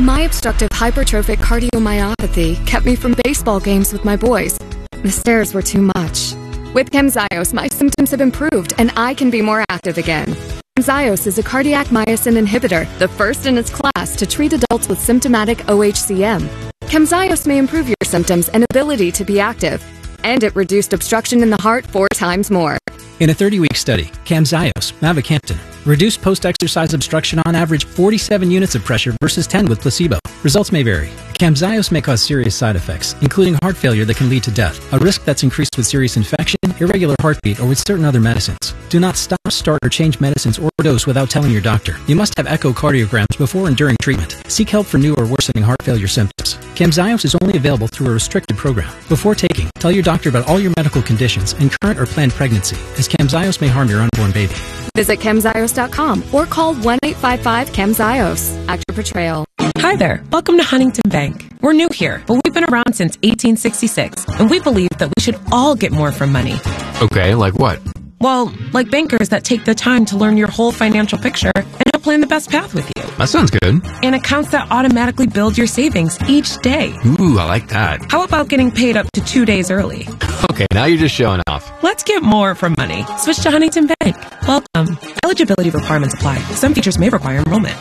My obstructive hypertrophic cardiomyopathy kept me from baseball games with my boys. The stairs were too much. With Camzyos, my symptoms have improved and I can be more active again. Camzyos is a cardiac myosin inhibitor, the first in its class to treat adults with symptomatic OHCM. Camzyos may improve your symptoms and ability to be active. And it reduced obstruction in the heart 4 times more. In a 30-week study, Camzyos, mavacamten, reduced post-exercise obstruction on average 47 units of pressure versus 10 with placebo. Results may vary. Camzyos may cause serious side effects, including heart failure that can lead to death, a risk that's increased with serious infection, irregular heartbeat, or with certain other medicines. Do not stop, start, or change medicines or dose without telling your doctor. You must have echocardiograms before and during treatment. Seek help for new or worsening heart failure symptoms. Camzyos is only available through a restricted program. Before taking, tell your doctor about all your medical conditions and current or planned pregnancy, as Camzyos may harm your unborn baby. Visit Camzyos.com or call 1-855-CAMZYOS. Act your portrayal. Hi there. Welcome to Huntington Bank. We're new here, but we've been around since 1866, and we believe that we should all get more from money. Okay, like what? Well, like bankers that take the time to learn your whole financial picture and help plan the best path with you. That sounds good. And accounts that automatically build your savings each day. Ooh, I like that. How about getting paid up to 2 days early? Okay, now you're just showing off. Let's get more from money. Switch to Huntington Bank. Welcome. Eligibility requirements apply. Some features may require enrollment.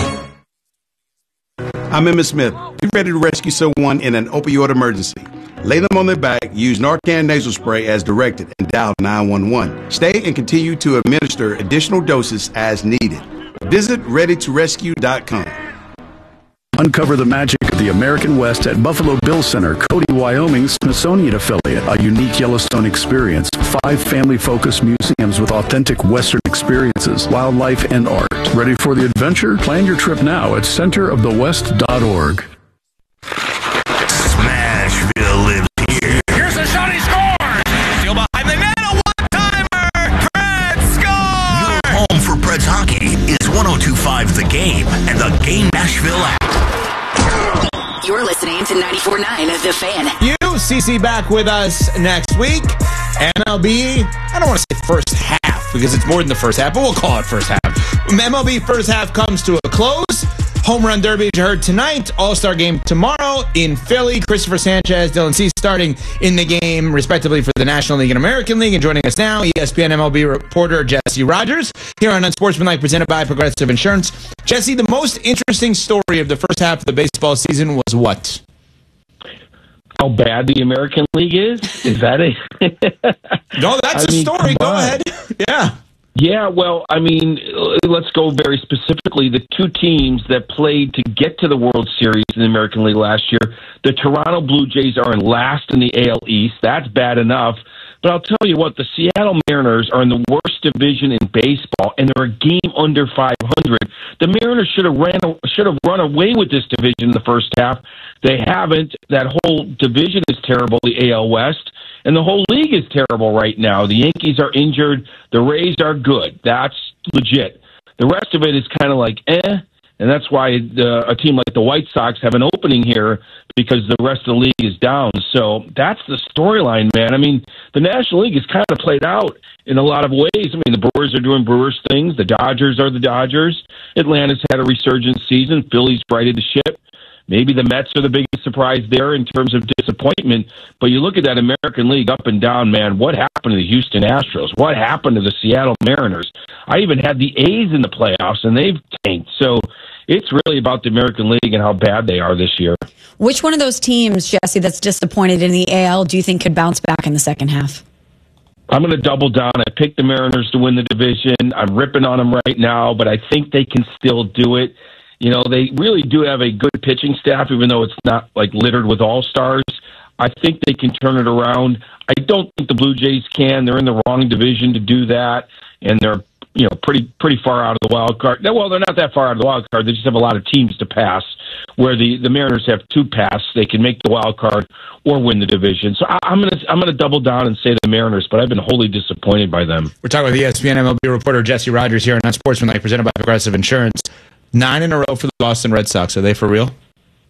I'm Emmitt Smith. Be ready to rescue someone in an opioid emergency. Lay them on their back, use Narcan nasal spray as directed, and dial 911. Stay and continue to administer additional doses as needed. Visit ReadyToRescue.com. Uncover the magic of the American West at Buffalo Bill Center, Cody, Wyoming's Smithsonian affiliate. A unique Yellowstone experience. 5 family-focused museums with authentic Western experiences, wildlife, and art. Ready for the adventure? Plan your trip now at centerofthewest.org. Smashville lives here. Here's a shot, he scores! Still behind the net, a one-timer! Preds score! Your home for Preds hockey is 102.5 The Game and the Game Nashville app. You're listening to 94.9 The Fan. UCC back with us next week. MLB, I don't want to say first half because it's more than the first half, but we'll call it first half. MLB first half comes to a close. Home Run Derby, as you heard tonight. All-Star game tomorrow in Philly. Christopher Sanchez, Dylan Cease starting in the game, respectively, for the National League and American League. And joining us now, ESPN MLB reporter Jesse Rogers, here on Unsportsmanlike, presented by Progressive Insurance. Jesse, the most interesting story of the first half of the baseball season was what? How bad the American League is? Is that a... No, that's a story. Go ahead. Yeah. Yeah, well, I mean, let's go very specifically. The 2 teams that played to get to the World Series in the American League last year, the Toronto Blue Jays are in last in the AL East. That's bad enough. But I'll tell you what, the Seattle Mariners are in the worst division in baseball, and they're a game under 500. The Mariners should have run away with this division in the first half. They haven't. That whole division is terrible, the AL West. And the whole league is terrible right now. The Yankees are injured. The Rays are good. That's legit. The rest of it is kind of like, and that's why a team like the White Sox have an opening here because the rest of the league is down. So that's the storyline, man. I mean, the National League is kind of played out in a lot of ways. I mean, the Brewers are doing Brewers things. The Dodgers are the Dodgers. Atlanta's had a resurgent season. Philly's righted the ship. Maybe the Mets are the biggest surprise there in terms of disappointment. But you look at that American League up and down, man, what happened to the Houston Astros? What happened to the Seattle Mariners? I even had the A's in the playoffs, and they've tanked. So it's really about the American League and how bad they are this year. Which one of those teams, Jesse, that's disappointed in the AL do you think could bounce back in the second half? I'm going to double down. I picked the Mariners to win the division. I'm ripping on them right now, but I think they can still do it. You know, they really do have a good pitching staff, even though it's not like littered with all-stars. I think they can turn it around. I don't think the Blue Jays can. They're in the wrong division to do that, and they're pretty far out of the wild card. Well, they're not that far out of the wild card. They just have a lot of teams to pass. Where the Mariners have 2 pass, they can make the wild card or win the division. So I'm gonna double down and say the Mariners, but I've been wholly disappointed by them. We're talking with ESPN MLB reporter Jesse Rogers here on Unsportsmanlike, presented by Progressive Insurance. 9 in a row for the Boston Red Sox. Are they for real?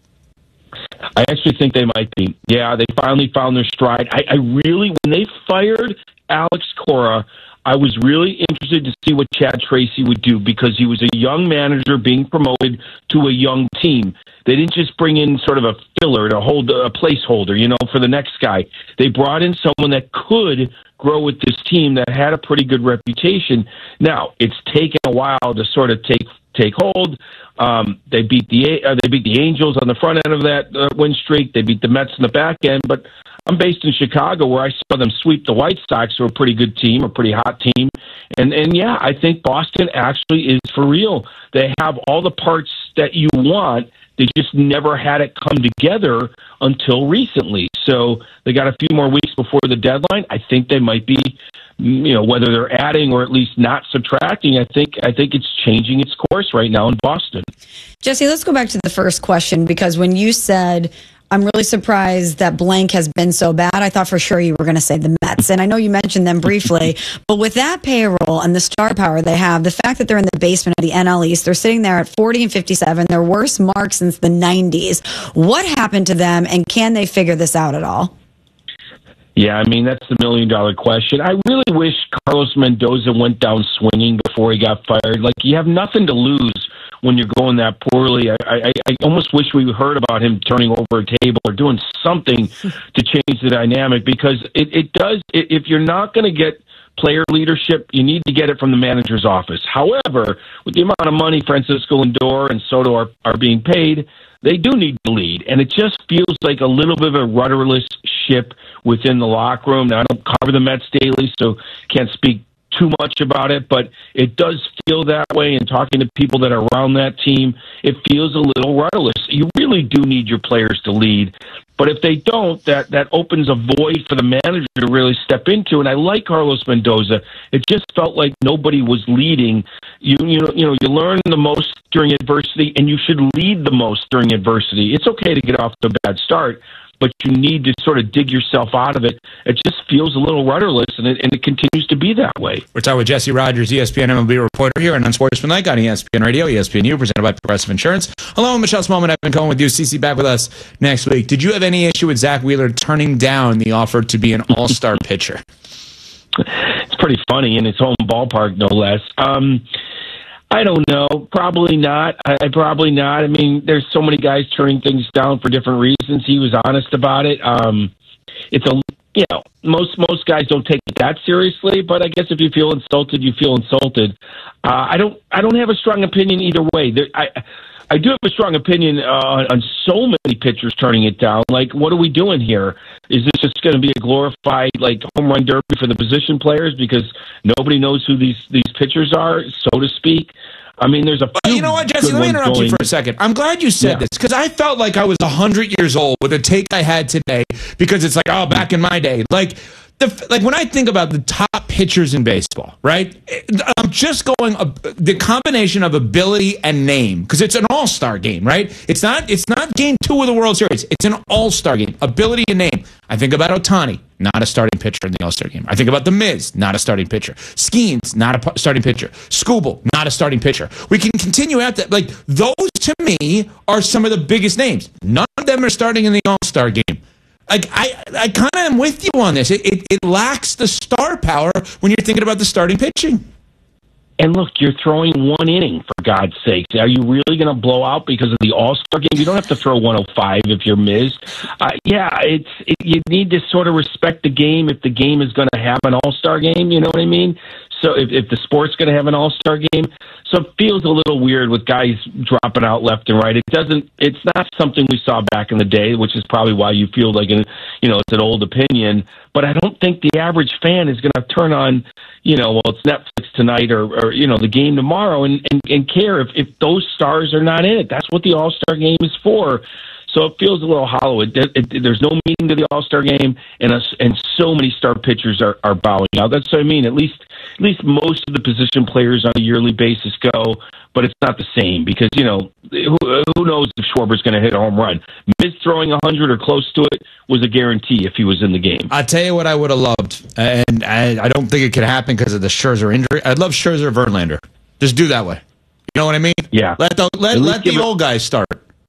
I actually think they might be. Yeah, they finally found their stride. I really, when they fired Alex Cora, I was really interested to see what Chad Tracy would do because he was a young manager being promoted to a young team. They didn't just bring in sort of a filler to hold a placeholder, for the next guy. They brought in someone that could grow with this team that had a pretty good reputation. Now, it's taken a while to sort of take hold. They beat the Angels on the front end of that win streak. They beat the Mets in the back end, but I'm based in Chicago where I saw them sweep the White Sox, who are a pretty good team, a pretty hot team. And yeah, I think Boston actually is for real. They have all the parts that you want. They just never had it come together until recently. So they got a few more weeks before the deadline. I think they might be, whether they're adding or at least not subtracting. I think it's changing its course right now in Boston. Jesse, let's go back to the first question, because when you said, I'm really surprised that blank has been so bad, I thought for sure you were going to say the Mets. And I know you mentioned them briefly, but with that payroll and the star power they have, the fact that they're in the basement of the NL East, they're sitting there at 40-57, their worst mark since the 90s. What happened to them, and can they figure this out at all? Yeah, I mean, that's the million-dollar question. I really wish Carlos Mendoza went down swinging before he got fired. Like, you have nothing to lose when you're going that poorly. I almost wish we heard about him turning over a table or doing something to change the dynamic, because it does. If you're not going to get player leadership, you need to get it from the manager's office. However, with the amount of money Francisco Lindor and Soto are being paid, they do need to lead. And it just feels like a little bit of a rudderless ship within the locker room. Now, I don't cover the Mets daily, so can't speak too much about it, but it does feel that way. And talking to people that are around that team, it feels a little rudderless. You really do need your players to lead. But if they don't, that opens a void for the manager to really step into. And I like Carlos Mendoza. It just felt like nobody was leading. You learn the most during adversity, and you should lead the most during adversity. It's okay to get off to a bad start, but you need to sort of dig yourself out of it. It just feels a little rudderless, and it continues to be that way. We're talking with Jesse Rogers, ESPN MLB reporter here on Unsportsmanlike on ESPN Radio, ESPNU, presented by Progressive Insurance. Hello, I'm Michelle Smallman. I've been calling with you. CC back with us next week. Did you have any issue with Zach Wheeler turning down the offer to be an all-star pitcher? It's pretty funny, in his home ballpark, no less. I don't know. Probably not. Probably not. I mean, there's so many guys turning things down for different reasons. He was honest about it. Most guys don't take it that seriously, but I guess if you feel insulted, you feel insulted. I don't have a strong opinion either way. I do have a strong opinion on so many pitchers turning it down. Like, what are we doing here? Is this just going to be a glorified home run derby for the position players because nobody knows who these pitchers are, so to speak? I mean, there's a few. You know what, Jesse? Let me interrupt you for a second. I'm glad you said this, because I felt like I was 100 years old with a take I had today, because it's like, back in my day. Like when I think about the top pitchers in baseball, right? I'm just going the combination of ability and name, because it's an all-star game, right? It's not game 2 of the World Series. It's an all-star game. Ability and name. I think about Ohtani, not a starting pitcher in the all-star game. I think about The Miz, not a starting pitcher. Skeens, not a starting pitcher. Skubal, not a starting pitcher. We can continue at that. Like, those to me are some of the biggest names. None of them are starting in the all-star game. Like, I kind of am with you on this. It lacks the star power when you're thinking about the starting pitching. And look, you're throwing one inning, for God's sake. Are you really going to blow out because of the All-Star game? You don't have to throw 105 if you're Miz. You need to sort of respect the game if the game is going to have an All-Star game, you know what I mean? So if the sport's going to have an All-Star game, so it feels a little weird with guys dropping out left and right. It's not something we saw back in the day, which is probably why you feel like it's an old opinion. But I don't think the average fan is going to turn on, it's Netflix tonight or the game tomorrow and care if those stars are not in it. That's what the All-Star game is for. So it feels a little hollow. There's no meaning to the All-Star game, and so many star pitchers are bowing out. That's what I mean. At least most of the position players on a yearly basis go, but it's not the same because, who knows if Schwarber's going to hit a home run. Miz throwing 100 or close to it was a guarantee if he was in the game. I'll tell you what I would have loved, and I don't think it could happen because of the Scherzer injury. I'd love Scherzer Verlander. Just do that way. You know what I mean? Yeah. Let the old guys start.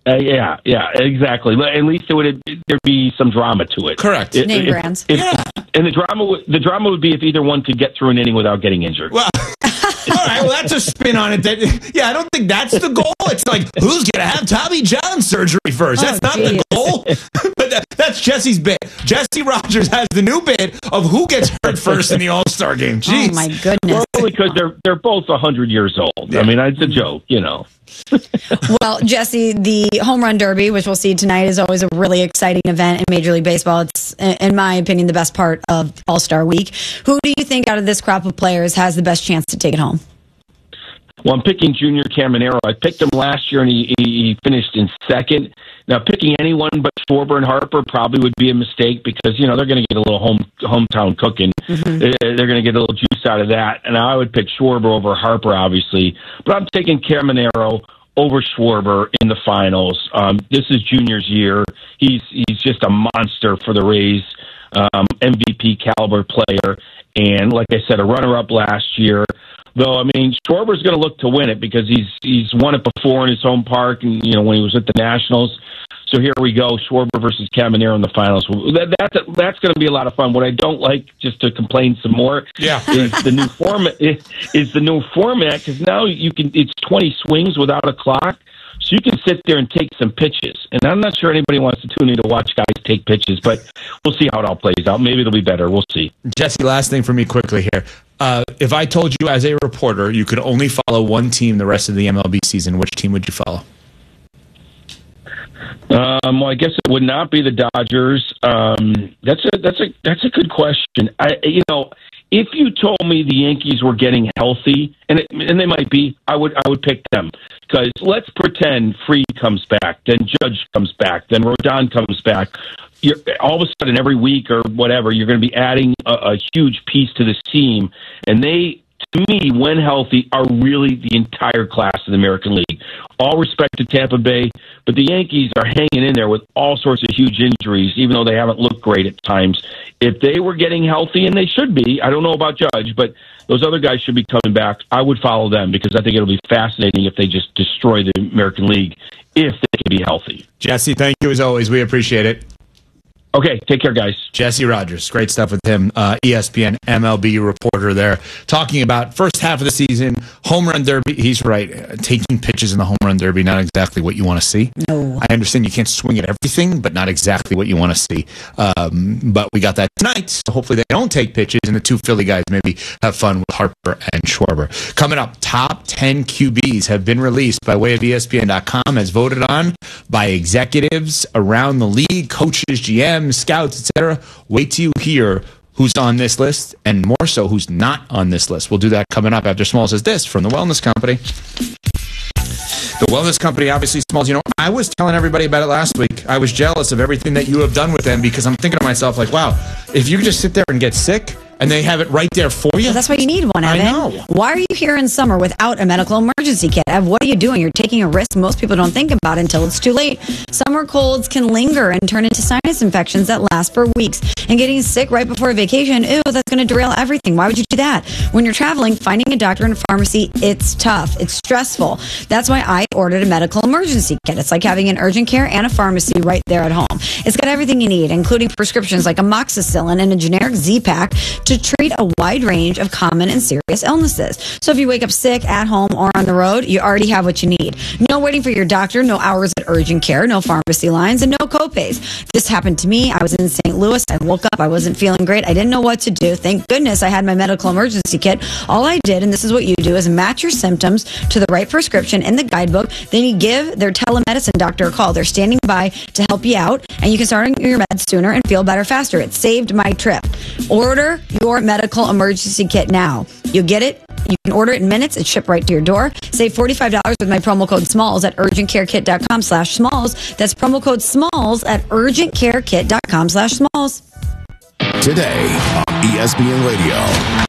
Yeah, exactly. At least there'd be some drama to it. Correct. Name brands. And the drama would be if either one could get through an inning without getting injured. Well, all right. Well, that's a spin on it. I don't think that's the goal. It's like, who's going to have Tommy John surgery first? That's not the goal. But that's Jesse's bit. Jesse Rogers has the new bit of who gets hurt first in the All-Star game. Jeez. Oh, my goodness. Well, because they're both 100 years old. Yeah. I mean, it's a joke, Well, Jesse, the Home Run Derby, which we'll see tonight, is always a really exciting event in Major League Baseball. It's, in my opinion, the best part of All-Star Week. Who do you think out of this crop of players has the best chance to take it home? Well, I'm picking Junior Caminero. I picked him last year, and he finished in second. Now, picking anyone but Schwarber and Harper probably would be a mistake because, they're going to get a little hometown cooking. Mm-hmm. They're going to get a little juice out of that. And I would pick Schwarber over Harper, obviously. But I'm taking Caminero over Schwarber in the finals. This is Junior's year. He's just a monster for the Rays, MVP caliber player. And like I said, a runner-up last year. Though, I mean, Schwarber's going to look to win it because he's won it before in his home park, and when he was with the Nationals. So here we go, Schwarber versus Caminero in the finals. That's going to be a lot of fun. What I don't like, just to complain some more, is the new format. Is the new format because now it's 20 swings without a clock. So you can sit there and take some pitches. And I'm not sure anybody wants to tune in to watch guys take pitches, but we'll see how it all plays out. Maybe it'll be better. We'll see. Jesse, last thing for me quickly here. If I told you as a reporter you could only follow one team the rest of the MLB season, which team would you follow? Well, I guess it would not be the Dodgers. That's a good question. If you told me the Yankees were getting healthy, and they might be, I would pick them. Because let's pretend Fried comes back, then Judge comes back, then Rodon comes back. All of a sudden, every week or whatever, you're going to be adding a huge piece to this team. And they, to me, when healthy, are really the entire class of the American League. All respect to Tampa Bay, but the Yankees are hanging in there with all sorts of huge injuries, even though they haven't looked great at times. If they were getting healthy, and they should be, I don't know about Judge, but those other guys should be coming back, I would follow them because I think it'll be fascinating if they just destroy the American League if they can be healthy. Jesse, thank you as always. We appreciate it. Okay, take care, guys. Jesse Rogers, great stuff with him, ESPN MLB reporter there, talking about first half of the season, home run derby. He's right, taking pitches in the home run derby, not exactly what you want to see. No. I understand you can't swing at everything, but not exactly what you want to see. But we got that tonight, so hopefully they don't take pitches, and the two Philly guys maybe have fun with Harper and Schwarber. Coming up, top 10 QBs have been released by way of ESPN.com as voted on by executives around the league, coaches, GMs, scouts, etc. Wait till you hear who's on this list, and more so, who's not on this list. We'll do that coming up after Smalls says this from the Wellness Company. The Wellness Company, obviously, Smalls, I was telling everybody about it last week. I was jealous of everything that you have done with them because I'm thinking to myself, like, wow, if you could just sit there and get sick and they have it right there for you. Well, that's why you need one, Evan. I know. Why are you here in summer without a medical emergency kit? Ev, what are you doing? You're taking a risk most people don't think about until it's too late. Summer colds can linger and turn into sinus infections that last for weeks. And getting sick right before a vacation, that's going to derail everything. Why would you do that? When you're traveling, finding a doctor in a pharmacy, it's tough. It's stressful. That's why I ordered a medical emergency kit. It's like having an urgent care and a pharmacy right there at home. It's got everything you need, including prescriptions like amoxicillin and a generic Z-Pack to treat a wide range of common and serious illnesses. So if you wake up sick at home or on the road, you already have what you need. No waiting for your doctor, no hours at urgent care, no pharmacy lines, and no copays. This happened to me. I was in St. Louis. I woke up. I wasn't feeling great. I didn't know what to do. Thank goodness I had my medical emergency kit. All I did, and this is what you do, is match your symptoms to the right prescription in the guidebook. Then you give their telemedicine doctor a call. They're standing by to help you out, and you can start on your meds sooner and feel better faster. It saved my trip. Order your medical emergency kit now. You get it. You can order it in minutes. It's shipped right to your door. Save $45 with my promo code SMALLS at urgentcarekit.com/smalls. That's promo code SMALLS at urgentcarekit.com/smalls. Today on ESPN Radio,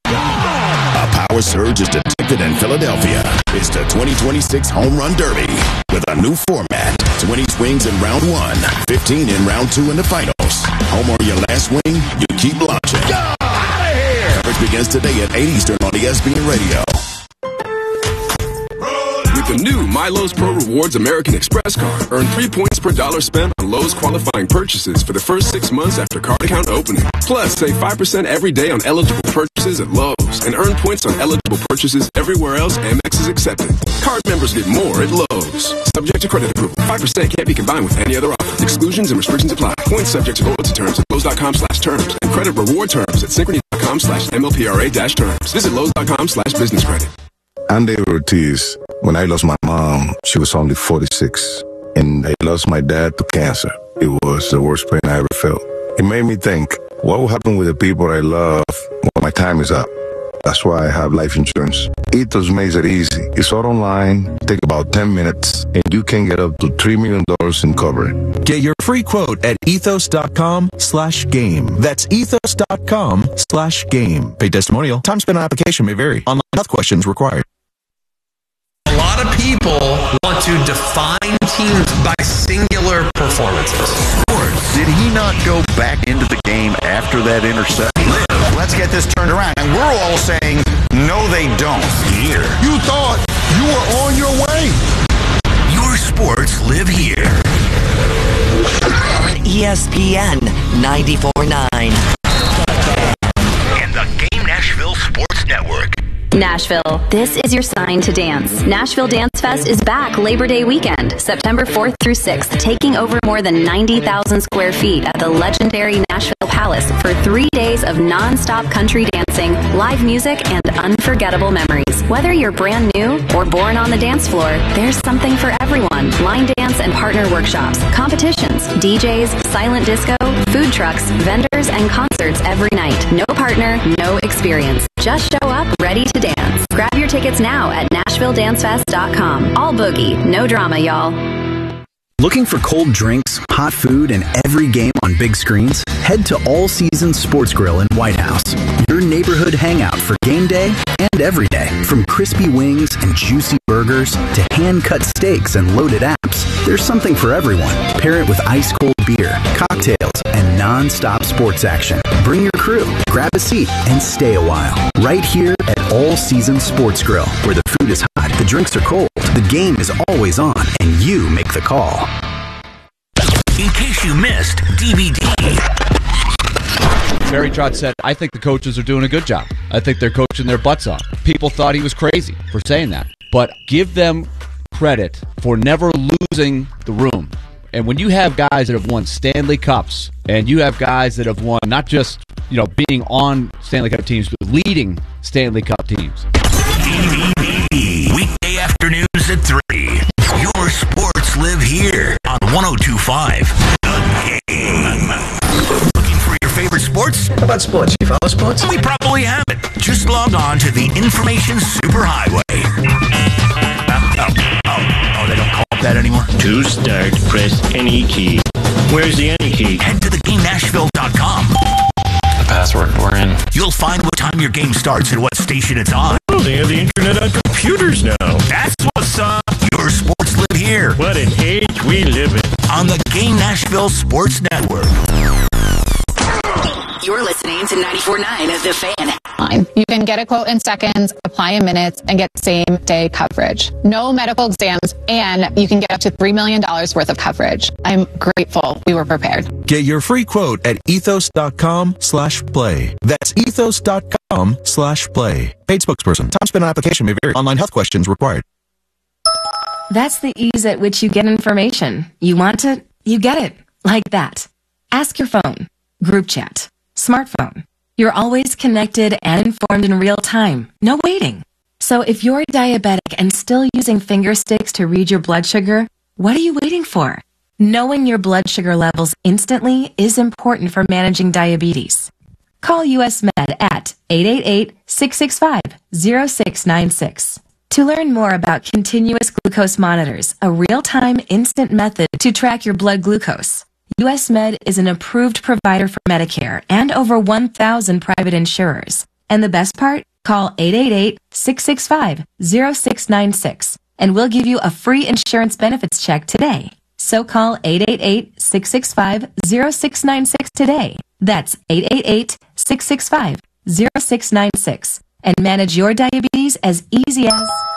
a power surge is detected in Philadelphia. It's the 2026 Home Run Derby with a new format. 20 swings in round 1, 15 in round 2 in the finals. Home or your last swing, you keep launching. Coverage begins today at 8 Eastern on ESPN Radio. We the new MyLowe's Pro Rewards American Express card. Earn 3 points per dollar spent on Lowe's qualifying purchases for the first 6 months after card account opening. Plus, save 5% every day on eligible purchases at Lowe's and earn points on eligible purchases everywhere else Amex is accepted. Card members get more at Lowe's. Subject to credit approval. 5% can't be combined with any other offer. Exclusions and restrictions apply. Points subject to loyalty terms at Lowe's.com/terms and credit reward terms at Synchrony.com/MLPRA-terms. Visit Lowe's.com/business credit. I'm David Ortiz. When I lost my mom, she was only 46. And I lost my dad to cancer. It was the worst pain I ever felt. It made me think, what will happen with the people I love when my time is up? That's why I have life insurance. Ethos makes it easy. It's all online, take about 10 minutes, and you can get up to $3 million in coverage. Get your free quote at ethos.com/game. That's ethos.com/game. Paid testimonial. Time spent on application may vary. Online health questions required. A lot of people want to define teams by singular performances. Did he not go back into the game after that interception? Let's get this turned around. And we're all saying, no, they don't. Here. You thought you were on your way. Your sports live here. On ESPN 94.9. And the Game Nashville Sports Network. Nashville, this is your sign to dance. Nashville Dance Fest is back Labor Day weekend, September 4th through 6th, taking over more than 90,000 square feet at the legendary Nashville Palace for 3 days of non-stop country dancing, live music, and unforgettable memories. Whether you're brand new or born on the dance floor, there's something for everyone. Line dance and partner workshops, competitions, DJs, silent disco, food trucks, vendors, and concerts every night. No partner, no experience. Just show up ready to dance. Grab your tickets now at NashvilleDanceFest.com. All boogie, no drama, y'all. Looking for cold drinks, hot food, and every game on big screens? Head to All Seasons Sports Grill in White House. Your neighborhood hangout for game day and every day. From crispy wings and juicy burgers to hand-cut steaks and loaded apps, there's something for everyone. Pair it with ice-cold beer, cocktails, and non-stop sports action. Bring your crew, grab a seat, and stay a while. Right here at All Seasons Sports Grill, where the food is hot, the drinks are cold, the game is always on, and you make the call. In case you missed DVD. Barry Trotz said, I think the coaches are doing a good job. I think they're coaching their butts off. People thought he was crazy for saying that. But give them credit for never losing the room. And when you have guys that have won Stanley Cups, and you have guys that have won not just, being on Stanley Cup teams, but leading Stanley Cup teams. DVD. Weekday afternoons at 3. Your sports live here on 102.5 The Game. Looking for your favorite sports? How about sports? You follow sports? We probably have it. Just log on to the Information Superhighway. They don't call it that anymore? To start, press any key. Where's the any key? Head to theGameNashville.com. The password we're in. You'll find what time your game starts and what station it's on. Oh, they have the internet on computers now. That's what's up. Your sports live here. What an age we live in. On the Game Nashville Sports Network. You're listening to 94.9 of The Fan. You can get a quote in seconds, apply in minutes, and get same-day coverage. No medical exams, and you can get up to $3 million worth of coverage. I'm grateful we were prepared. Get your free quote at ethos.com/play. That's ethos.com/play. Paid spokesperson. Time spent on application may vary. Online health questions required. That's the ease at which you get information. You want it, you get it. Like that. Ask your phone. Group chat. Smartphone. You're always connected and informed in real time. No waiting. So if you're diabetic and still using finger sticks to read your blood sugar, what are you waiting for? Knowing your blood sugar levels instantly is important for managing diabetes. Call US Med at 888-665-0696. To learn more about continuous glucose monitors, a real-time instant method to track your blood glucose. US Med is an approved provider for Medicare and over 1,000 private insurers. And the best part? Call 888-665-0696 and we'll give you a free insurance benefits check today. So call 888-665-0696 today. That's 888-665-0696 and manage your diabetes as easy as